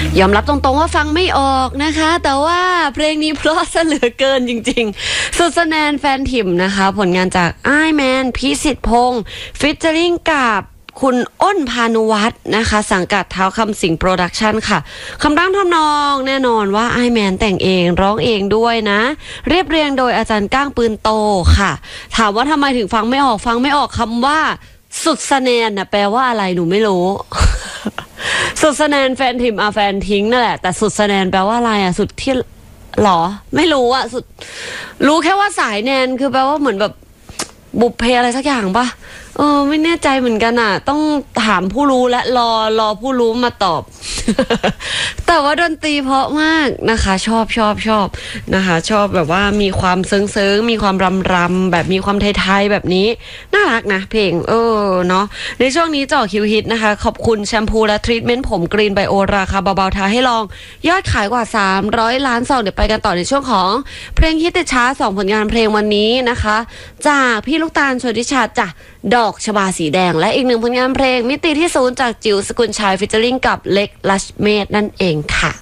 ยอมรับตรงๆว่าฟังไม่ออกนะคะแต่ว่าเพลงนี้เพราะซะเหลือเกินจริงๆสุดสแนนแฟนทิมนะคะผลงานจากอ้ายแมนพิสิทธิ์พงษ์ฟิชเจอริงกับคุณอ้นพานุวัฒน์นะคะสังกัดเท้าคำสิงห์โปรดักชันค่ะคำร้องทำนองแน่นอนว่าอ้ายแมนแต่งเองร้องเองด้วยนะเรียบเรียงโดยอาจารย์ก้างปืนโตค่ะถามว่าทำไมถึงฟังไม่ออกคำว่าสุดสแนนน่ะแปลว่าอะไรหนูไม่รู้ สุดสแนนแฟนทิมแฟนทิ้งนั่นแหละแต่สุดสแนนแปลว่าอะไรสุดที่หรอไม่รู้สุดรู้แค่ว่าสายแนนคือแปลว่าเหมือนแบบบุพเพอะไรสักอย่างปะไม่แน่ใจเหมือนกันต้องถามผู้รู้และรอผู้รู้มาตอบ แต่ว่าดนตรีเพราะมากนะคะชอบนะคะชอบแบบว่ามีความเซิงมีความรำแบบมีความไทยๆแบบนี้น่ารักนะเพลงเนาะในช่วงนี้เจาะคิวฮิตนะคะขอบคุณแชมพูและทรีทเมนต์ผมกรีนไบโอราคาเบาๆท้าให้ลองยอดขายกว่า300 ล้านซองเดี๋ยวไปกันต่อในช่วงของเพลงฮิตติดชาร์ต2ผลงานเพลงวันนี้นะคะจากพี่ลูกตาลชลทิชาจ้ะดอกชบาสีแดงและอีกหนึ่งผลงานเพลงมิติที่ศูนย์จากจิ๋วสกุลชัยฟิชเจอริงกับเล็กลัชเมธนั่นเองค่ะ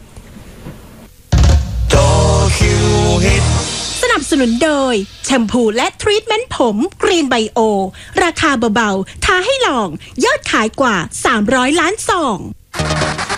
สนับสนุนโดยแชมพูและทรีทเมนต์ผมกรีนไบโอราคาเบาๆท้าให้ลองยอดขายกว่า300 ล้านซอง